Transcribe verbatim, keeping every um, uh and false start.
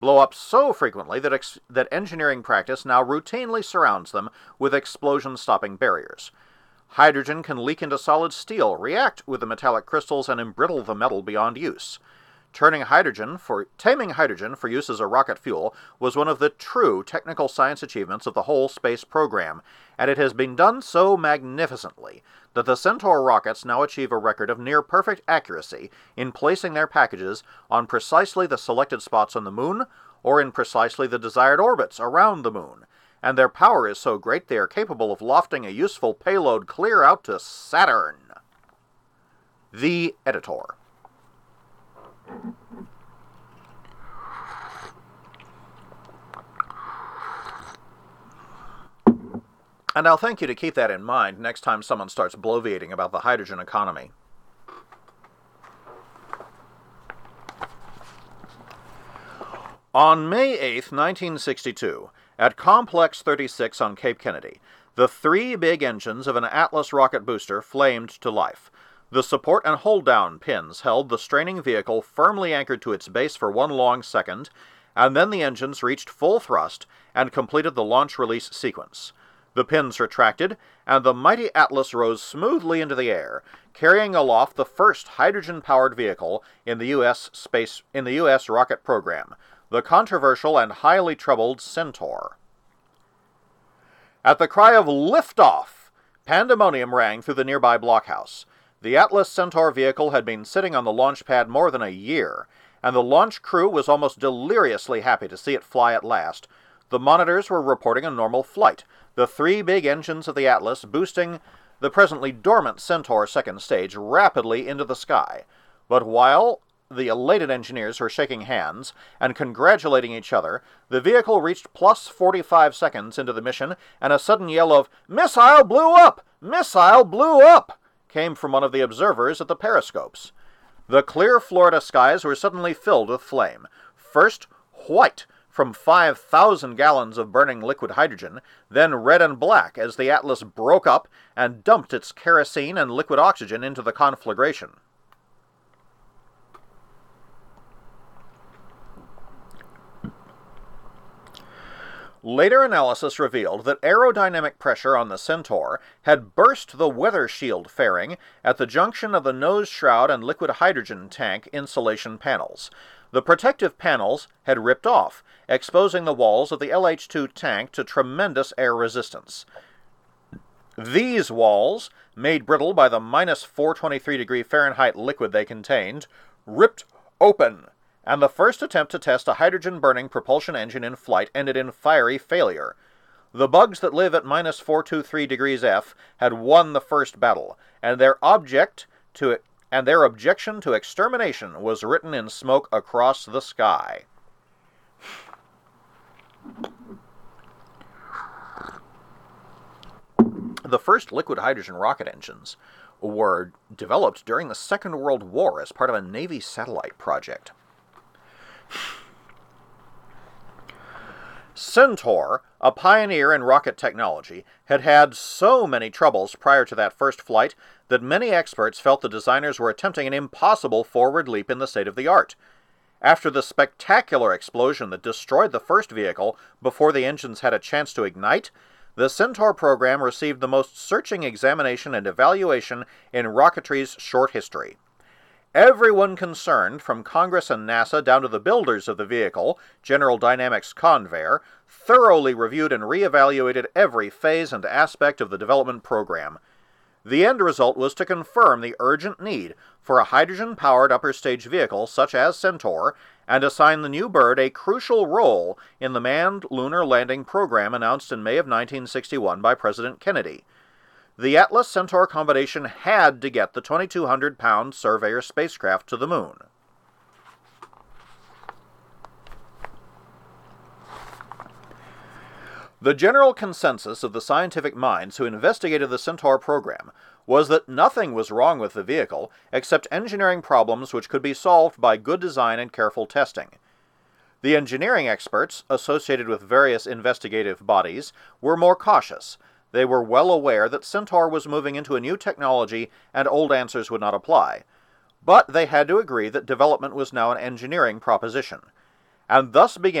blow up so frequently that, ex- that engineering practice now routinely surrounds them with explosion-stopping barriers. Hydrogen can leak into solid steel, react with the metallic crystals, and embrittle the metal beyond use. Turning hydrogen for, taming hydrogen for use as a rocket fuel was one of the true technical science achievements of the whole space program, and it has been done so magnificently that the Centaur rockets now achieve a record of near-perfect accuracy in placing their packages on precisely the selected spots on the Moon, or in precisely the desired orbits around the Moon, and their power is so great they are capable of lofting a useful payload clear out to Saturn. The Editor. And I'll thank you to keep that in mind next time someone starts bloviating about the hydrogen economy. On May eighth, nineteen sixty-two, at Complex thirty-six on Cape Kennedy, the three big engines of an Atlas rocket booster flamed to life. The support and hold-down pins held the straining vehicle firmly anchored to its base for one long second, and then the engines reached full thrust and completed the launch-release sequence. The pins retracted, and the mighty Atlas rose smoothly into the air, carrying aloft the first hydrogen-powered vehicle in the U S space in the U S rocket program, the controversial and highly troubled Centaur. At the cry of "Liftoff!" pandemonium rang through the nearby blockhouse. The Atlas Centaur vehicle had been sitting on the launch pad more than a year, and the launch crew was almost deliriously happy to see it fly at last. The monitors were reporting a normal flight, the three big engines of the Atlas boosting the presently dormant Centaur second stage rapidly into the sky. But while the elated engineers were shaking hands and congratulating each other, the vehicle reached plus forty-five seconds into the mission, and a sudden yell of "Missile blew up! Missile blew up!" came from one of the observers at the periscopes. The clear Florida skies were suddenly filled with flame. First white, from five thousand gallons of burning liquid hydrogen, then red and black as the Atlas broke up and dumped its kerosene and liquid oxygen into the conflagration. Later analysis revealed that aerodynamic pressure on the Centaur had burst the weather shield fairing at the junction of the nose shroud and liquid hydrogen tank insulation panels. The protective panels had ripped off, exposing the walls of the L H two tank to tremendous air resistance. These walls, made brittle by the minus four hundred twenty-three degree Fahrenheit liquid they contained, ripped open, and the first attempt to test a hydrogen-burning propulsion engine in flight ended in fiery failure. The bugs that live at minus four hundred twenty-three degrees F had won the first battle, and their object to and their objection to extermination was written in smoke across the sky. The first liquid hydrogen rocket engines were developed during the Second World War as part of a Navy satellite project. Centaur, a pioneer in rocket technology, had had so many troubles prior to that first flight that many experts felt the designers were attempting an impossible forward leap in the state-of-the-art. After the spectacular explosion that destroyed the first vehicle before the engines had a chance to ignite, the Centaur program received the most searching examination and evaluation in rocketry's short history. Everyone concerned, from Congress and NASA down to the builders of the vehicle, General Dynamics Convair, thoroughly reviewed and reevaluated every phase and aspect of the development program. The end result was to confirm the urgent need for a hydrogen-powered upper-stage vehicle such as Centaur, and assign the new bird a crucial role in the manned lunar landing program announced in May of nineteen sixty-one by President Kennedy. The Atlas-Centaur combination had to get the twenty-two hundred pound Surveyor spacecraft to the Moon. The general consensus of the scientific minds who investigated the Centaur program was that nothing was wrong with the vehicle except engineering problems which could be solved by good design and careful testing. The engineering experts, associated with various investigative bodies, were more cautious. They were well aware that Centaur was moving into a new technology and old answers would not apply. But they had to agree that development was now an engineering proposition. and thus began